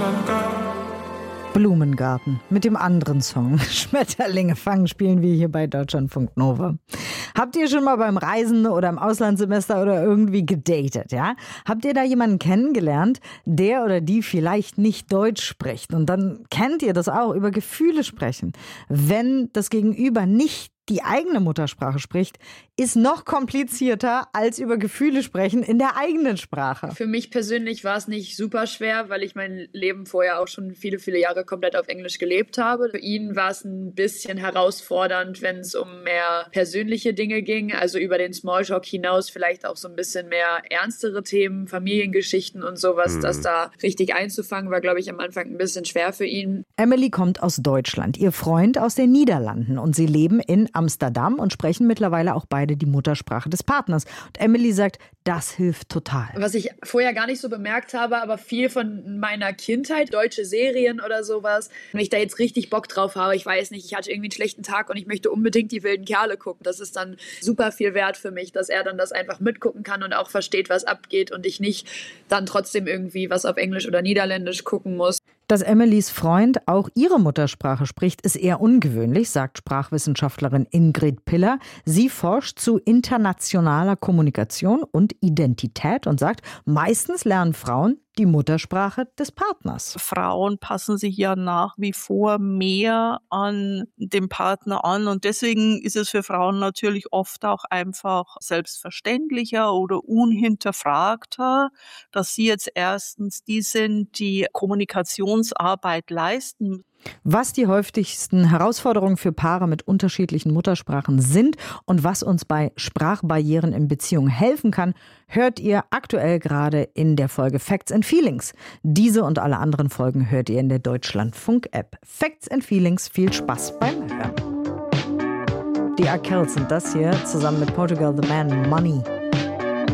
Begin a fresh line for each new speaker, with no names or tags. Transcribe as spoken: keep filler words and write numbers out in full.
Blumengarten mit dem anderen Song Schmetterlinge fangen spielen wir hier bei Deutschlandfunk Nova. Habt ihr schon mal beim Reisen oder im Auslandssemester oder irgendwie gedatet, ja? Habt ihr da jemanden kennengelernt, der oder die vielleicht nicht Deutsch spricht? Und dann kennt ihr das auch, über Gefühle sprechen. Wenn das Gegenüber nicht die eigene Muttersprache spricht, ist noch komplizierter als über Gefühle sprechen in der eigenen Sprache.
Für mich persönlich war es nicht super schwer, weil ich mein Leben vorher auch schon viele, viele Jahre komplett auf Englisch gelebt habe. Für ihn war es ein bisschen herausfordernd, wenn es um mehr persönliche Dinge ging, also über den Smalltalk hinaus vielleicht auch so ein bisschen mehr ernstere Themen, Familiengeschichten und sowas. Mhm. Das da richtig einzufangen, war, glaube ich, am Anfang ein bisschen schwer für ihn.
Emily kommt aus Deutschland, ihr Freund aus den Niederlanden und sie leben in Amsterdam und sprechen mittlerweile auch beide die Muttersprache des Partners. Und Emily sagt, das hilft total.
Was ich vorher gar nicht so bemerkt habe, aber viel von meiner Kindheit, deutsche Serien oder sowas, wenn ich da jetzt richtig Bock drauf habe, ich weiß nicht, ich hatte irgendwie einen schlechten Tag und ich möchte unbedingt die wilden Kerle gucken. Das ist dann super viel wert für mich, dass er dann das einfach mitgucken kann und auch versteht, was abgeht und ich nicht dann trotzdem irgendwie was auf Englisch oder Niederländisch gucken muss.
Dass Emilys Freund auch ihre Muttersprache spricht, ist eher ungewöhnlich, sagt Sprachwissenschaftlerin Ingrid Piller. Sie forscht zu internationaler Kommunikation und Identität und sagt, meistens lernen Frauen die Muttersprache des Partners.
Frauen passen sich ja nach wie vor mehr an den Partner an und deswegen ist es für Frauen natürlich oft auch einfach selbstverständlicher oder unhinterfragter, dass sie jetzt erstens die sind, die Kommunikationsarbeit leisten.
Was die häufigsten Herausforderungen für Paare mit unterschiedlichen Muttersprachen sind und was uns bei Sprachbarrieren in Beziehungen helfen kann, hört ihr aktuell gerade in der Folge Facts and Feelings. Diese und alle anderen Folgen hört ihr in der Deutschlandfunk-App. Facts and Feelings, viel Spaß beim Hören. Die Arkells sind das hier, zusammen mit Portugal the Man, Money.